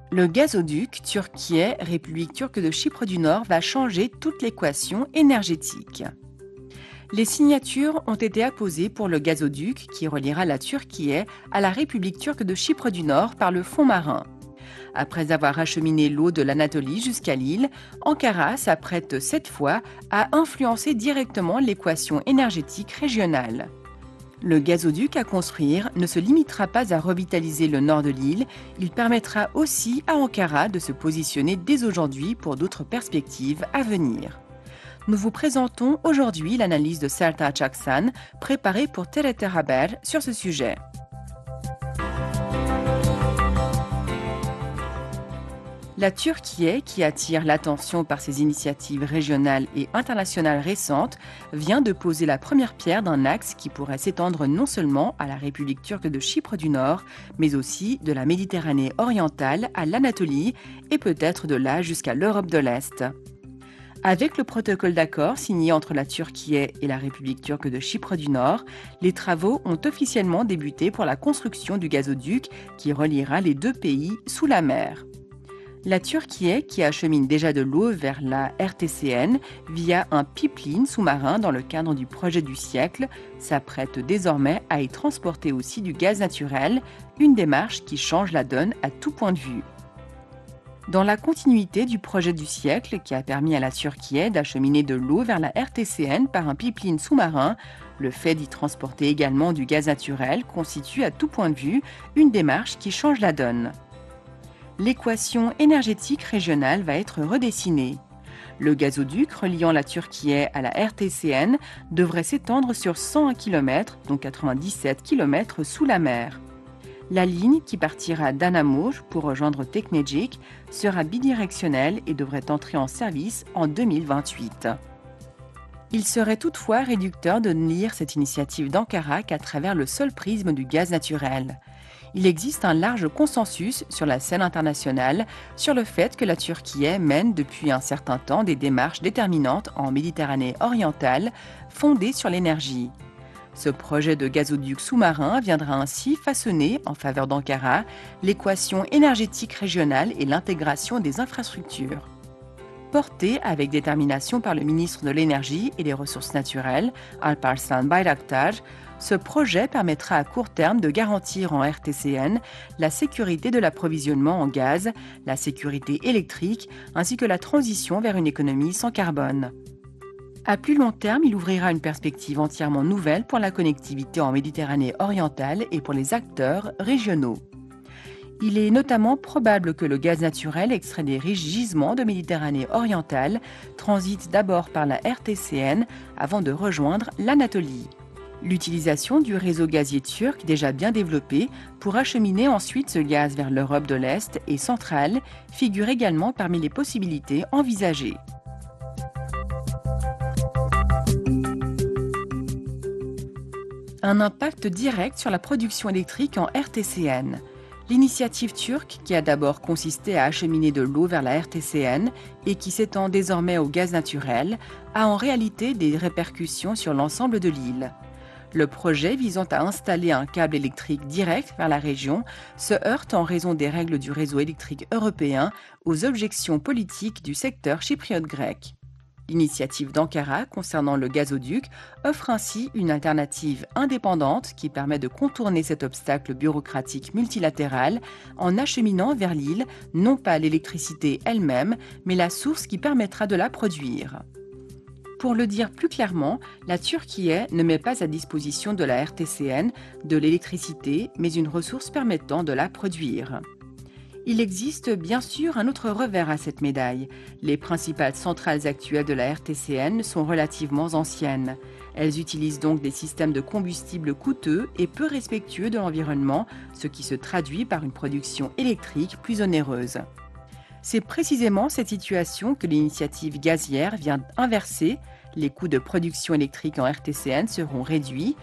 Le gazoduc Türkiye, République turque de Chypre du Nord, va changer toute l'équation énergétique. Les signatures ont été apposées pour le gazoduc qui reliera la Turquie à la République turque de Chypre du Nord par le fond marin. Après avoir acheminé l'eau de l'Anatolie jusqu'à l'île, Ankara s'apprête cette fois à influencer directement l'équation énergétique régionale. Le gazoduc à construire ne se limitera pas à revitaliser le nord de l'île, il permettra aussi à Ankara de se positionner dès aujourd'hui pour d'autres perspectives à venir. Nous vous présentons aujourd'hui l'analyse de Sertaç Aksan, préparée pour TRT Haber sur ce sujet. La Turquie, qui attire l'attention par ses initiatives régionales et internationales récentes, vient de poser la première pierre d'un axe qui pourrait s'étendre non seulement à la République turque de Chypre du Nord, mais aussi de la Méditerranée orientale à l'Anatolie et peut-être de là jusqu'à l'Europe de l'Est. Avec le protocole d'accord signé entre la Turquie et la République turque de Chypre du Nord, les travaux ont officiellement débuté pour la construction du gazoduc qui reliera les deux pays sous la mer. La Turquie, qui achemine déjà de l'eau vers la RTCN via un pipeline sous-marin dans le cadre du projet du siècle, s'apprête désormais à y transporter aussi du gaz naturel, une démarche qui change la donne à tout point de vue. Dans la continuité du projet du siècle qui a permis à la Turquie d'acheminer de l'eau vers la RTCN par un pipeline sous-marin, le fait d'y transporter également du gaz naturel constitue à tout point de vue une démarche qui change la donne. L'équation énergétique régionale va être redessinée. Le gazoduc reliant la Turquie à la RTCN devrait s'étendre sur 101 km, dont 97 km sous la mer. La ligne qui partira d'Anamur pour rejoindre Teknecik sera bidirectionnelle et devrait entrer en service en 2028. Il serait toutefois réducteur de ne lire cette initiative d'Ankara qu'à travers le seul prisme du gaz naturel. Il existe un large consensus sur la scène internationale sur le fait que la Turquie mène depuis un certain temps des démarches déterminantes en Méditerranée orientale fondées sur l'énergie. Ce projet de gazoduc sous-marin viendra ainsi façonner, en faveur d'Ankara, l'équation énergétique régionale et l'intégration des infrastructures. Porté avec détermination par le ministre de l'Énergie et des Ressources naturelles, Alparslan Bayraktar, ce projet permettra à court terme de garantir en RTCN la sécurité de l'approvisionnement en gaz, la sécurité électrique, ainsi que la transition vers une économie sans carbone. À plus long terme, il ouvrira une perspective entièrement nouvelle pour la connectivité en Méditerranée orientale et pour les acteurs régionaux. Il est notamment probable que le gaz naturel extrait des riches gisements de Méditerranée orientale transite d'abord par la RTCN avant de rejoindre l'Anatolie. L'utilisation du réseau gazier turc déjà bien développé pour acheminer ensuite ce gaz vers l'Europe de l'Est et centrale figure également parmi les possibilités envisagées. Un impact direct sur la production électrique en RTCN. L'initiative turque, qui a d'abord consisté à acheminer de l'eau vers la RTCN et qui s'étend désormais au gaz naturel, a en réalité des répercussions sur l'ensemble de l'île. Le projet visant à installer un câble électrique direct vers la région se heurte en raison des règles du réseau électrique européen aux objections politiques du secteur chypriote grec. L'initiative d'Ankara concernant le gazoduc offre ainsi une alternative indépendante qui permet de contourner cet obstacle bureaucratique multilatéral en acheminant vers l'île non pas l'électricité elle-même, mais la source qui permettra de la produire. Pour le dire plus clairement, la Turquie ne met pas à disposition de la RTCN de l'électricité, mais une ressource permettant de la produire. Il existe bien sûr un autre revers à cette médaille. Les principales centrales actuelles de la RTCN sont relativement anciennes. Elles utilisent donc des systèmes de combustible coûteux et peu respectueux de l'environnement, ce qui se traduit par une production électrique plus onéreuse. C'est précisément cette situation que l'initiative gazière vient inverser. Les coûts de production électrique en RTCN seront réduits,